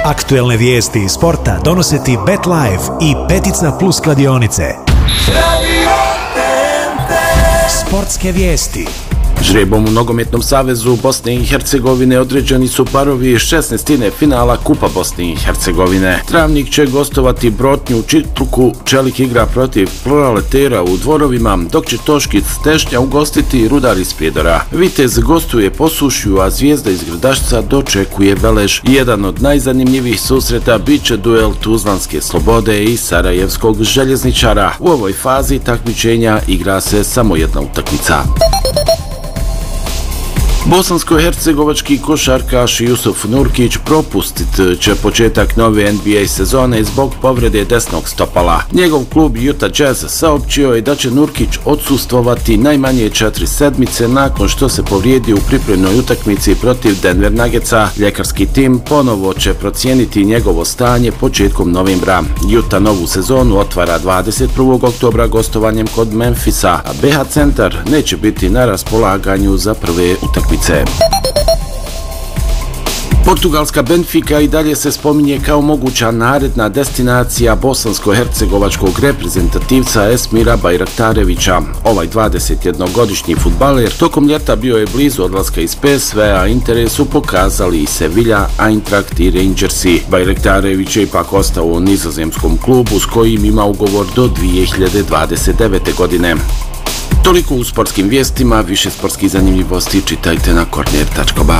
Aktuelne vijesti iz sporta donose ti BetLife i Petica Plus kladionice. Sportske vijesti. Žrebom u Nogometnom savezu Bosne i Hercegovine određeni su parovi 16. finala Kupa Bosne i Hercegovine. Travnik će gostovati Brotnju u Čitluku, Čelik igra protiv Proletera u Dvorovima, dok će Toškic Tešnja ugostiti Rudar iz Prijedora. Vitez gostuje Posušju, a Zvijezda iz Grdašca dočekuje Velež. Jedan od najzanimljivijih susreta bit će duel Tuzlanske Slobode i Sarajevskog Željezničara. U ovoj fazi takmičenja igra se samo jedna utakmica. Bosansko-hercegovački košarkaš Jusuf Nurkić propustit će početak nove NBA sezone zbog povrede desnog stopala. Njegov klub Utah Jazz saopćio je da će Nurkić odsustvovati najmanje 4 sedmice nakon što se povrijedio u pripremnoj utakmici protiv Denver Nuggetsa. Ljekarski tim ponovo će procijeniti njegovo stanje početkom novembra. Utah novu sezonu otvara 21. oktobra gostovanjem kod Memphisa, a BH Centar neće biti na raspolaganju za prve utakmice. Portugalska Benfica i dalje se spominje kao moguća naredna destinacija bosansko-hercegovačkog reprezentativca Esmira Bajraktarevića. Ovaj 21-godišnji fudbaler tokom ljeta bio je blizu odlaska iz PSV-a, interes su pokazali i Sevilla, Eintracht i Rangersi. Bajraktarević je ipak ostao u nizozemskom klubu s kojim ima ugovor do 2029. godine. Toliko u sportskim vijestima, više sportskih zanimljivosti čitajte na korner.ba.